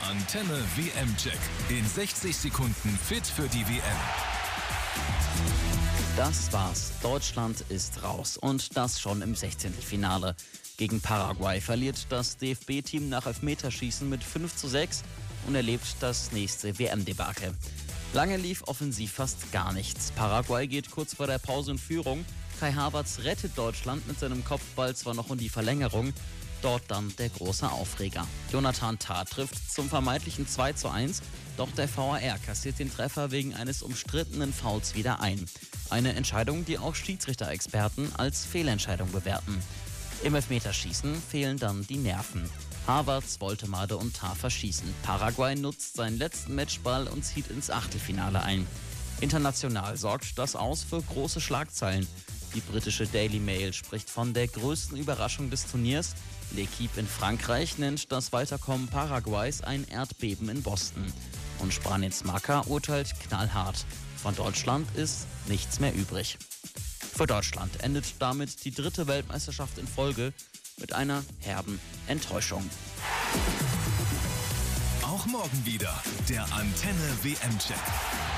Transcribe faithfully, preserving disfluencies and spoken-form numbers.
Antenne W M-Check. In sechzig Sekunden fit für die W M. Das war's. Deutschland ist raus. Und das schon im Sechzehntelfinale. Gegen Paraguay verliert das D F B-Team nach Elfmeterschießen mit fünf zu sechs und erlebt das nächste W M-Debakel. Lange lief offensiv fast gar nichts. Paraguay geht kurz vor der Pause in Führung. Kai Havertz rettet Deutschland mit seinem Kopfball zwar noch in die Verlängerung. Dort dann der große Aufreger. Jonathan Tah trifft zum vermeintlichen zwei zu eins. Doch der V A R kassiert den Treffer wegen eines umstrittenen Fouls wieder ein. Eine Entscheidung, die auch Schiedsrichter-Experten als Fehlentscheidung bewerten. Im Elfmeterschießen fehlen dann die Nerven. Havertz, Woltemade und Tah verschießen. Paraguay nutzt seinen letzten Matchball und zieht ins Achtelfinale ein. International sorgt das aus für große Schlagzeilen. Die britische Daily Mail spricht von der größten Überraschung des Turniers. L'Équipe in Frankreich nennt das Weiterkommen Paraguays ein Erdbeben in Boston. Und Spaniens Marca urteilt knallhart. Von Deutschland ist nichts mehr übrig. Für Deutschland endet damit die dritte Weltmeisterschaft in Folge mit einer herben Enttäuschung. Auch morgen wieder der Antenne W M-Check.